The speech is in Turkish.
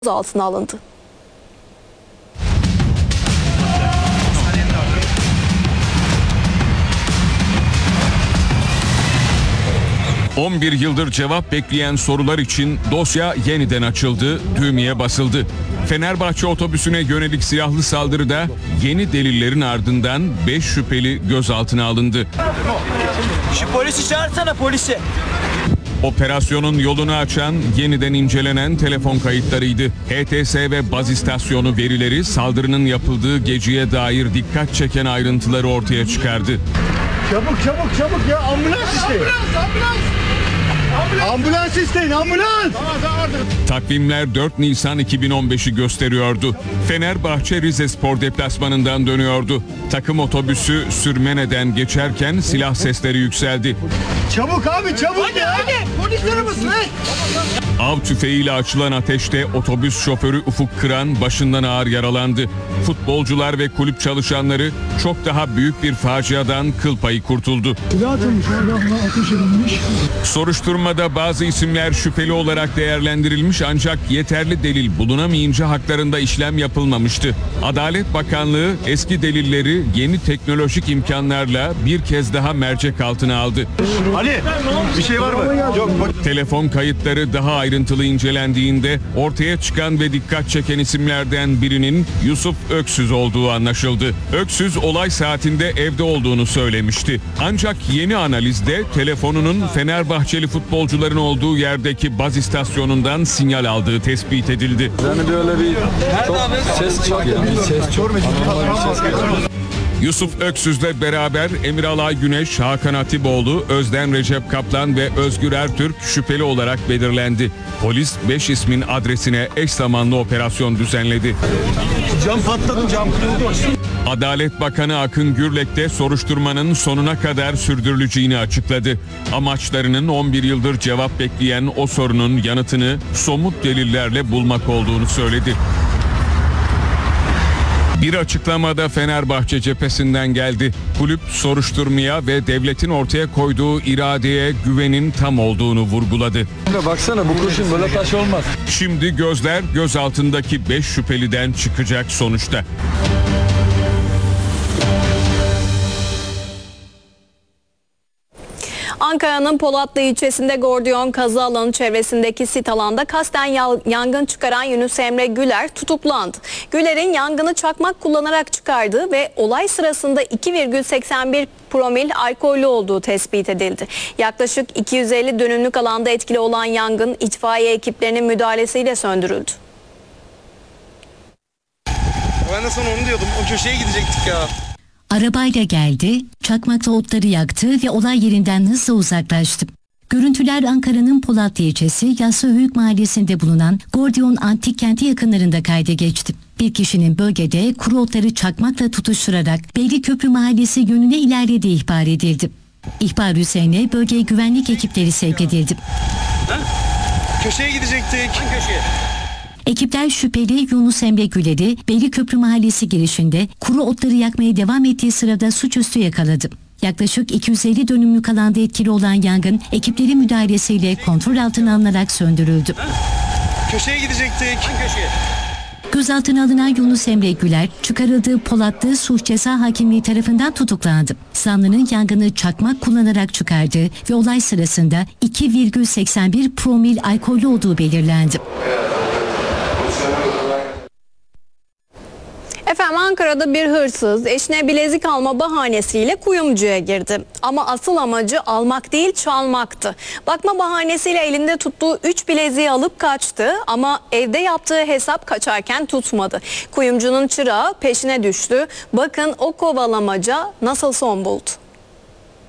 gözaltına alındı. ...11 yıldır cevap bekleyen sorular için dosya yeniden açıldı, düğmeye basıldı. Fenerbahçe otobüsüne yönelik silahlı saldırıda yeni delillerin ardından 5 şüpheli gözaltına alındı. Şu polisi çağırsana, polisi. Operasyonun yolunu açan, yeniden incelenen telefon kayıtlarıydı. HTS ve baz istasyonu verileri saldırının yapıldığı geceye dair dikkat çeken ayrıntıları ortaya çıkardı. Çabuk ya, ambulans isteyin. Ambulans isteyin, ambulans. Takvimler 4 Nisan 2015'i gösteriyordu. Fenerbahçe Rizespor deplasmanından dönüyordu. Takım otobüsü Sürmene'den geçerken silah sesleri yükseldi. Çabuk abi, çabuk ya. Polis arabası ne? Av tüfeğiyle açılan ateşte otobüs şoförü Ufuk Kıran başından ağır yaralandı. Futbolcular ve kulüp çalışanları çok daha büyük bir faciadan kıl payı kurtuldu. Silah atılmış, adamla ateş edilmiş. Soruşturmada bazı isimler şüpheli olarak değerlendirilmiş ancak yeterli delil bulunamayınca haklarında işlem yapılmamıştı. Adalet Bakanlığı eski delilleri yeni teknolojik imkanlarla bir kez daha mercek altına aldı. Ali, bir şey var mı? Yok. Telefon kayıtları daha ayrıntılı incelendiğinde ortaya çıkan ve dikkat çeken isimlerden birinin Yusuf Öksüz olduğu anlaşıldı. Öksüz olay saatinde evde olduğunu söylemişti. Ancak yeni analizde telefonunun Fenerbahçeli futbolcuların olduğu yerdeki baz istasyonundan sinyal aldığı tespit edildi. Yani böyle bir çok ses çok yani ses çok. Yusuf Öksüz'le beraber Emiralay Güneş, Hakan Atiboğlu, Özden Recep Kaplan ve Özgür Ertürk şüpheli olarak belirlendi. Polis 5 ismin adresine eş zamanlı operasyon düzenledi. Cam patladı, cam kırıldı. Adalet Bakanı Akın Gürlek de soruşturmanın sonuna kadar sürdürüleceğini açıkladı. Amaçlarının 11 yıldır cevap bekleyen o sorunun yanıtını somut delillerle bulmak olduğunu söyledi. Bir açıklamada Fenerbahçe cephesinden geldi. Kulüp soruşturmaya ve devletin ortaya koyduğu iradeye güvenin tam olduğunu vurguladı. Baksana bu kurşun böyle taş olmaz. Şimdi gözler gözaltındaki 5 şüpheliden çıkacak sonuçta. Ankara'nın Polatlı ilçesinde Gordiyon kazı alanı çevresindeki sit alanda kasten yangın çıkaran Yunus Emre Güler tutuklandı. Güler'in yangını çakmak kullanarak çıkardığı ve olay sırasında 2,81 promil alkollü olduğu tespit edildi. Yaklaşık 250 dönümlük alanda etkili olan yangın itfaiye ekiplerinin müdahalesiyle söndürüldü. Ben de sana onu diyordum. O köşeye gidecektik ya. Arabayla geldi, çakmakla otları yaktı ve olay yerinden hızla uzaklaştı. Görüntüler Ankara'nın Polatlı ilçesi Yassıhöyük mahallesinde bulunan Gordiyon Antik Kenti yakınlarında kayda geçti. Bir kişinin bölgede kuru otları çakmakla tutuşturarak Beyliköprü Mahallesi yönüne ilerlediği ihbar edildi. İhbar üzerine bölgeye güvenlik ekipleri sevk edildi. Köşeye gidecektik. Köşeye. Ekipler şüpheli Yunus Emre Güler'i Beyliköprü Mahallesi girişinde kuru otları yakmaya devam ettiği sırada suçüstü yakaladı. Yaklaşık 250 dönümlük alanda etkili olan yangın ekiplerin müdahalesiyle kontrol altına alınarak söndürüldü. Köşeye gidecektik. Köşeye. Gözaltına alınan Yunus Emre Güler, çıkarıldığı Polatlı Suç Ceza Hakimliği tarafından tutuklandı. Zanlının yangını çakmak kullanarak çıkardığı ve olay sırasında 2,81 promil alkollü olduğu belirlendi. Efendim Ankara'da bir hırsız eşine bilezik alma bahanesiyle kuyumcuya girdi. Ama asıl amacı almak değil çalmaktı. Bakma bahanesiyle elinde tuttuğu 3 bileziği alıp kaçtı ama evde yaptığı hesap kaçarken tutmadı. Kuyumcunun çırağı peşine düştü. Bakın o kovalamaca nasıl son buldu.